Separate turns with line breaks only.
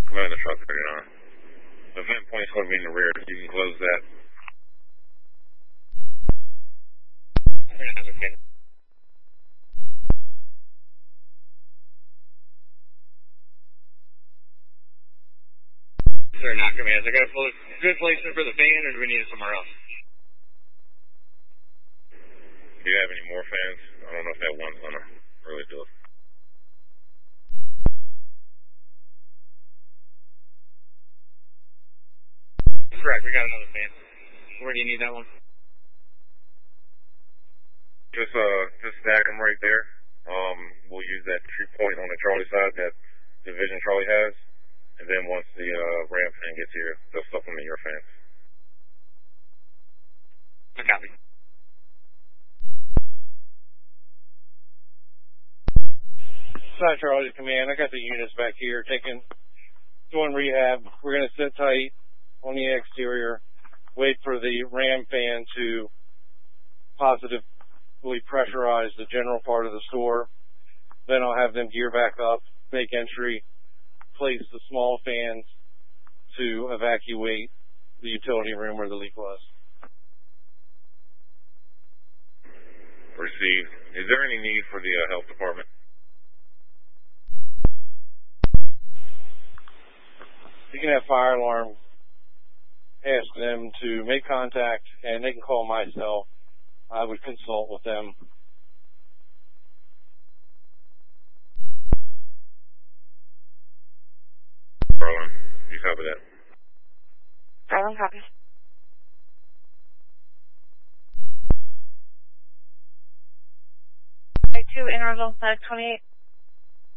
I'm in the truck 39. The vent point's going to be in the rear. You can close that.
That's okay. Sir, not commands. I got a good placement for the fan, or do we need it somewhere else?
Do you have any more fans? I don't know if that one's going to really do it.
Correct, we got another fan. Where do you need that one?
Just stack them right there. We'll use that tree point on the Charlie side that Division Charlie has. And then once the Ram fan gets here, they'll supplement your fans.
I copy.
Side Charlie to command. I got the units back here doing rehab. We're going to sit tight on the exterior, wait for the Ram fan to positively pressurize the general part of the store. Then I'll have them gear back up, make entry, place the small fans to evacuate the utility room where the leak was.
Received. Is there any need for the health department?
You can have fire alarm. Ask them to make contact, and they can call my cell. I would consult with them.
Garland, you copy that?
Garland, copy. I 2 interval 28.